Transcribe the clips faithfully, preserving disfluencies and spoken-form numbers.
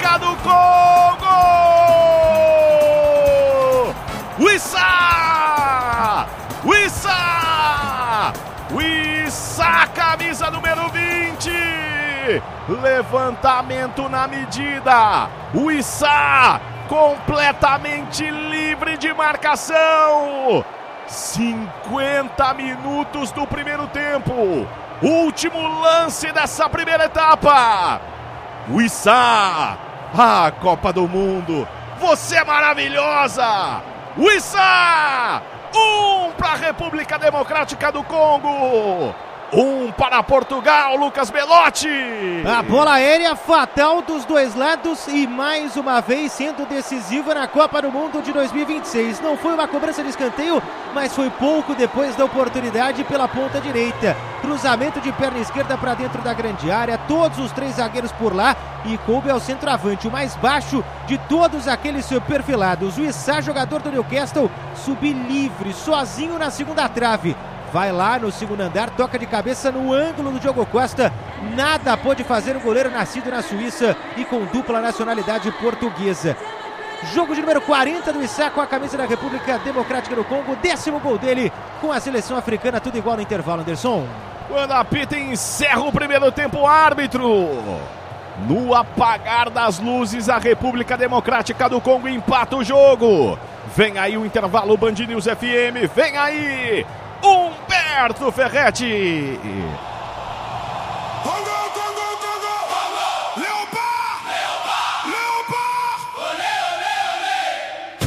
do Congo! Wissa! Wissa! Wissa, camisa número vinte! Levantamento na medida! Wissa, completamente livre de marcação! cinquenta minutos do primeiro tempo! Último lance dessa primeira etapa! Wissa! A Copa do Mundo! Você é maravilhosa! Wissa! Um para a República Democrática do Congo! Um para Portugal, Lucas Belotti! A bola aérea fatal dos dois lados e mais uma vez sendo decisiva na Copa do Mundo de dois mil e vinte e seis. Não foi uma cobrança de escanteio, mas foi pouco depois da oportunidade pela ponta direita. Cruzamento de perna esquerda para dentro da grande área, todos os três zagueiros por lá e coube ao centroavante, o mais baixo de todos aqueles perfilados. O Wissa, jogador do Newcastle, subir livre, sozinho na segunda trave. Vai lá no segundo andar, toca de cabeça no ângulo do Diogo Costa. Nada pôde fazer o goleiro nascido na Suíça e com dupla nacionalidade portuguesa. Jogo de número quarenta do Wissa com a camisa da República Democrática do Congo. Décimo gol dele com a seleção africana, tudo igual no intervalo, Anderson. Quando apita encerra o primeiro tempo, árbitro. No apagar das luzes, a República Democrática do Congo empata o jogo. Vem aí o intervalo, Band News F M. Vem aí Humberto Ferretti. Congo, Congo, Congo, Congo. Leopard, Leopard, Leopard. Olé, olé, olé.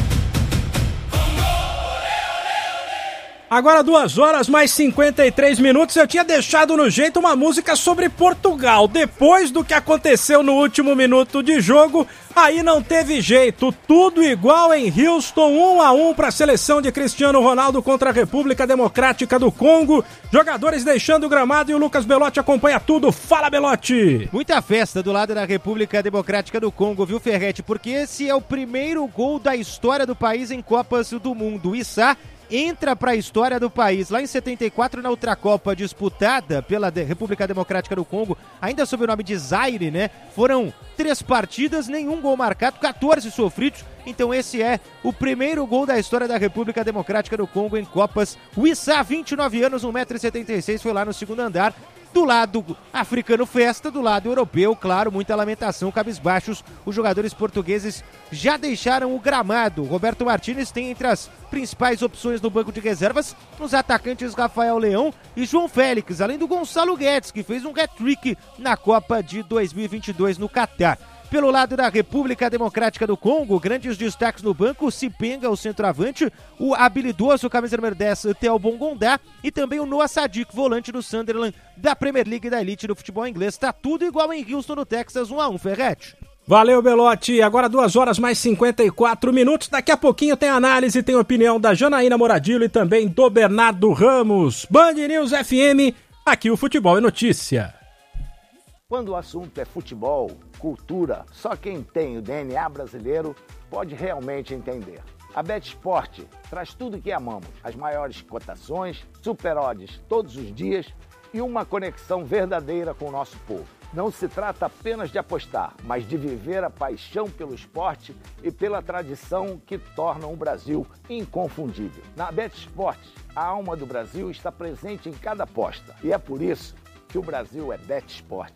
Congo, olé, olé, olé. Agora duas horas mais cinquenta e três minutos. Eu tinha deixado no jeito uma música sobre Portugal. Depois do que aconteceu no último minuto de jogo, aí não teve jeito, tudo igual em Houston, um a um para a seleção de Cristiano Ronaldo contra a República Democrática do Congo. Jogadores deixando o gramado e o Lucas Belotti acompanha tudo. Fala, Belotti! Muita festa do lado da República Democrática do Congo, viu, Ferretti? Porque esse é o primeiro gol da história do país em Copas do Mundo. O Wissa entra para a história do país. Lá em setenta e quatro, na Ultracopa disputada pela República Democrática do Congo, ainda sob o nome de Zaire, né? Foram três partidas, nenhum gol marcado, quatorze sofridos. Então esse é o primeiro gol da história da República Democrática do Congo em Copas. Wissa, vinte e nove anos, um metro e setenta e seis, foi lá no segundo andar. Do lado africano, festa. Do lado europeu, claro, muita lamentação, cabisbaixos. Os jogadores portugueses já deixaram o gramado. Roberto Martínez tem entre as principais opções no banco de reservas os atacantes Rafael Leão e João Félix, além do Gonçalo Guedes, que fez um hat-trick na Copa de dois mil e vinte e dois no Catar. Pelo lado da República Democrática do Congo, grandes destaques no banco: Sipenga, o centroavante, o habilidoso camisa número dez, Theo Bongondá, e também o Noah Sadik, volante do Sunderland, da Premier League da elite do futebol inglês. Tá tudo igual em Houston, no Texas, um a um, Ferretti. Valeu, Belotti. Agora duas horas mais cinquenta e quatro minutos. Daqui a pouquinho tem análise, tem opinião da Janaína Moradillo e também do Bernardo Ramos. Band News F M, aqui o futebol é notícia. Quando o assunto é futebol, cultura, só quem tem o D N A brasileiro pode realmente entender. A BetSport traz tudo o que amamos, as maiores cotações, super odds todos os dias e uma conexão verdadeira com o nosso povo. Não se trata apenas de apostar, mas de viver a paixão pelo esporte e pela tradição que tornam o Brasil inconfundível. Na BetSport, a alma do Brasil está presente em cada aposta e é por isso que o Brasil é BetSport.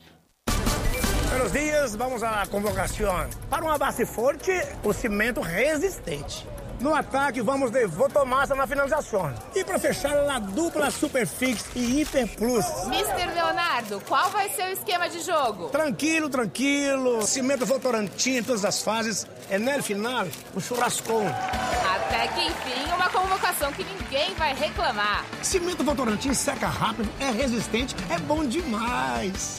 Buenos dias, vamos à convocação. Para uma base forte, o cimento resistente. No ataque, vamos de Votomassa na finalização. E para fechar, a dupla Superfix e Hiper Plus. mister Leonardo, qual vai ser o esquema de jogo? Tranquilo, tranquilo. Cimento Votorantim em todas as fases. É no final, um churrascão. Até que enfim, uma convocação que ninguém vai reclamar. Cimento Votorantim seca rápido, é resistente, é bom demais.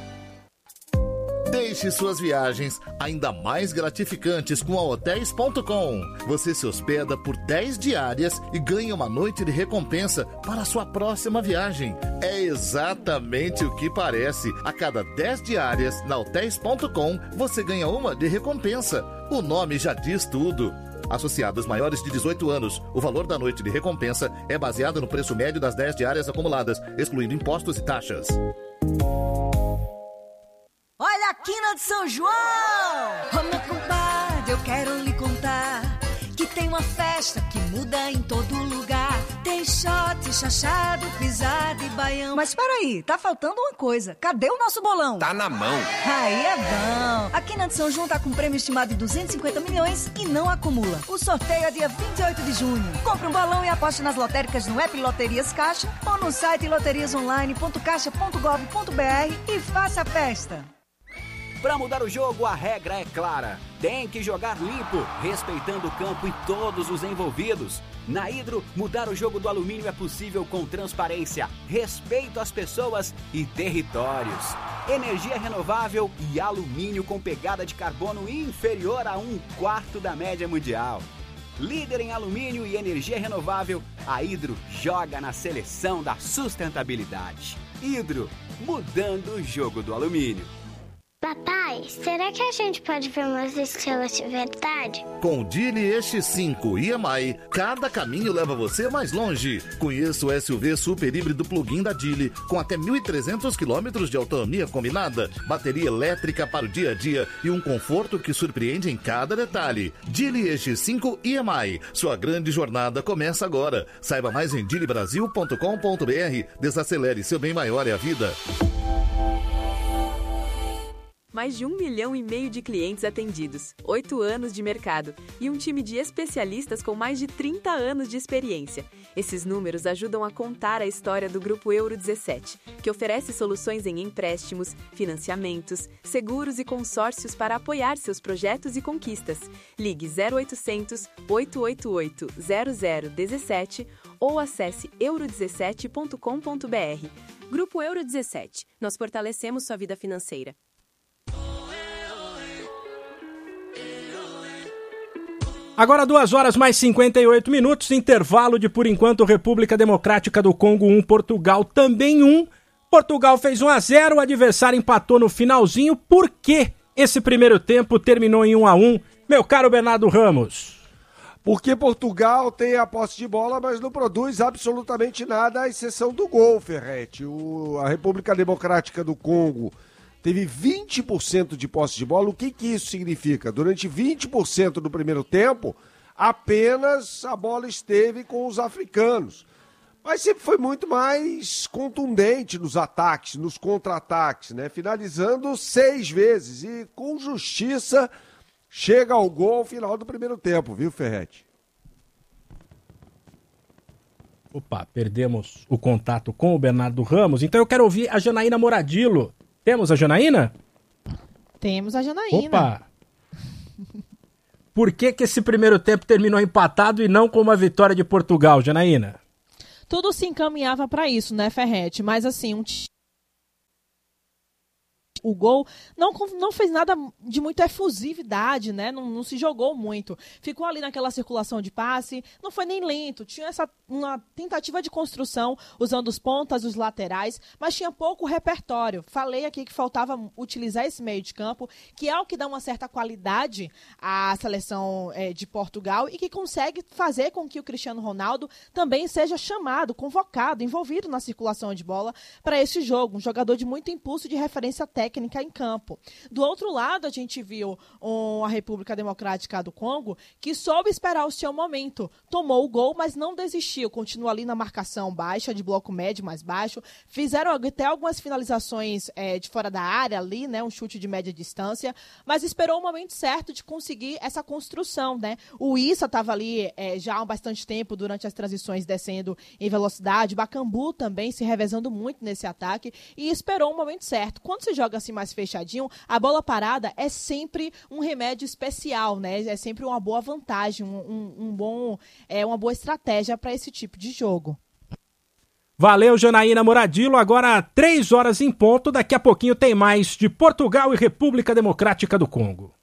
Deixe suas viagens ainda mais gratificantes com a Hotéis ponto com. Você se hospeda por dez diárias e ganha uma noite de recompensa para a sua próxima viagem. É exatamente o que parece. A cada dez diárias na Hotéis ponto com, você ganha uma de recompensa. O nome já diz tudo. Associados maiores de dezoito anos, o valor da noite de recompensa é baseado no preço médio das dez diárias acumuladas, excluindo impostos e taxas. Olha Quina de São João. Ô meu compadre, eu quero lhe contar que tem uma festa que muda em todo lugar. Tem shot, chachado, pisada e baião. Mas peraí, tá faltando uma coisa. Cadê o nosso bolão? Tá na mão. Aí é bom. A Quina de São João tá com um prêmio estimado de duzentos e cinquenta milhões e não acumula. O sorteio é dia vinte e oito de junho. Compre um balão e aposte nas lotéricas no app Loterias Caixa ou no site loterias online ponto caixa ponto gov ponto br e faça a festa. Para mudar o jogo, a regra é clara. Tem que jogar limpo, respeitando o campo e todos os envolvidos. Na Hidro, mudar o jogo do alumínio é possível com transparência, respeito às pessoas e territórios. Energia renovável e alumínio com pegada de carbono inferior a um quarto da média mundial. Líder em alumínio e energia renovável, a Hidro joga na seleção da sustentabilidade. Hidro, mudando o jogo do alumínio. Papai, será que a gente pode ver umas estrelas de verdade? Com o Geely E X cinco e M I, cada caminho leva você mais longe. Conheça o S U V super híbrido plug-in da Geely, com até mil e trezentos quilômetros de autonomia combinada, bateria elétrica para o dia a dia e um conforto que surpreende em cada detalhe. Geely E X cinco e M I, sua grande jornada começa agora. Saiba mais em geely brasil ponto com ponto br. Desacelere, seu bem maior é a vida. Mais de um milhão e meio de clientes atendidos, oito anos de mercado e um time de especialistas com mais de trinta anos de experiência. Esses números ajudam a contar a história do Grupo Euro dezessete, que oferece soluções em empréstimos, financiamentos, seguros e consórcios para apoiar seus projetos e conquistas. Ligue zero oitocentos, oito oito oito, zero zero um sete ou acesse euro dezessete ponto com ponto br. Grupo Euro dezessete. Nós fortalecemos sua vida financeira. Agora duas horas mais cinquenta e oito minutos, intervalo de, por enquanto, República Democrática do Congo um, Portugal também um. Portugal fez um a zero, o adversário empatou no finalzinho. Por que esse primeiro tempo terminou em um a um? Meu caro Bernardo Ramos. Porque Portugal tem a posse de bola, mas não produz absolutamente nada, à exceção do gol, Ferretti. O, a República Democrática do Congo teve vinte por cento de posse de bola. O que, que isso significa? Durante vinte por cento do primeiro tempo, apenas a bola esteve com os africanos. Mas sempre foi muito mais contundente nos ataques, nos contra-ataques, né? Finalizando seis vezes e com justiça chega ao gol ao final do primeiro tempo, viu, Ferretti? Opa, perdemos o contato com o Bernardo Ramos, então eu quero ouvir a Janaína Moradillo. Temos a Janaína? Temos a Janaína. Opa! Por que que esse primeiro tempo terminou empatado e não com uma vitória de Portugal, Janaína? Tudo se encaminhava para isso, né, Ferretti? Mas assim, um o gol não, não fez nada de muita efusividade, né? Não, não se jogou muito. Ficou ali naquela circulação de passe, não foi nem lento. Tinha essa uma tentativa de construção usando os pontas, os laterais, mas tinha pouco repertório. Falei aqui que faltava utilizar esse meio de campo, que é o que dá uma certa qualidade à seleção é, de Portugal e que consegue fazer com que o Cristiano Ronaldo também seja chamado, convocado, envolvido na circulação de bola para esse jogo. Um jogador de muito impulso, de referência técnica em campo. Do outro lado, a gente viu um, a República Democrática do Congo que soube esperar o seu momento. Tomou o gol, mas não desistiu. Continua ali na marcação baixa, de bloco médio mais baixo. Fizeram até algumas finalizações é, de fora da área ali, né? Um chute de média distância, mas esperou o momento certo de conseguir essa construção, né? O Issa estava ali é, já há bastante tempo durante as transições descendo em velocidade. Bacambu também se revezando muito nesse ataque e esperou o momento certo. Quando se joga assim mais fechadinho, a bola parada é sempre um remédio especial, né? É sempre uma boa vantagem, um, um, um bom, é, uma boa estratégia para esse tipo de jogo. Valeu, Janaína Moradillo. Agora três horas em ponto. Daqui a pouquinho tem mais de Portugal e República Democrática do Congo.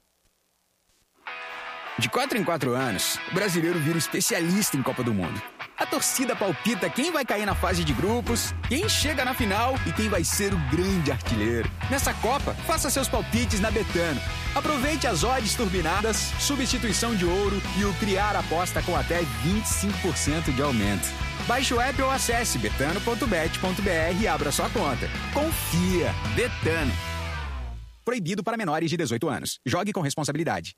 De quatro em quatro anos, o brasileiro vira um especialista em Copa do Mundo. A torcida palpita quem vai cair na fase de grupos, quem chega na final e quem vai ser o grande artilheiro. Nessa Copa, faça seus palpites na Betano. Aproveite as odds turbinadas, substituição de ouro e o criar aposta com até vinte e cinco por cento de aumento. Baixe o app ou acesse betano ponto bet ponto br e abra sua conta. Confia, Betano. Proibido para menores de dezoito anos. Jogue com responsabilidade.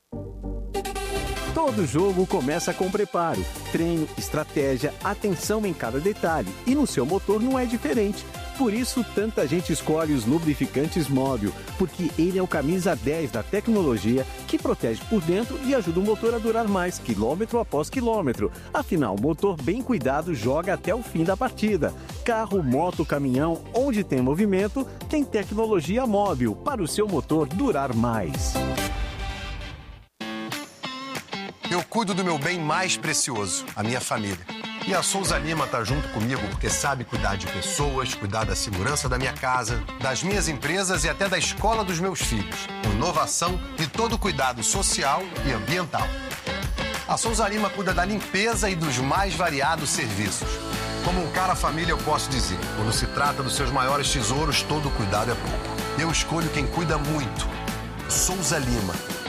Todo jogo começa com preparo, treino, estratégia, atenção em cada detalhe. E no seu motor não é diferente. Por isso, tanta gente escolhe os lubrificantes Móbil, porque ele é o camisa dez da tecnologia que protege por dentro e ajuda o motor a durar mais, quilômetro após quilômetro. Afinal, motor bem cuidado joga até o fim da partida. Carro, moto, caminhão, onde tem movimento, tem tecnologia Móbil para o seu motor durar mais. Eu cuido do meu bem mais precioso, a minha família. E a Souza Lima tá junto comigo porque sabe cuidar de pessoas, cuidar da segurança da minha casa, das minhas empresas e até da escola dos meus filhos. Inovação e todo cuidado social e ambiental. A Souza Lima cuida da limpeza e dos mais variados serviços. Como um cara família, eu posso dizer, quando se trata dos seus maiores tesouros, todo cuidado é pouco. Eu escolho quem cuida muito. Souza Lima.